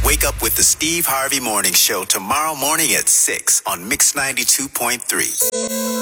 Wake up with the Steve Harvey Morning Show tomorrow morning at 6 on Mix 92.3.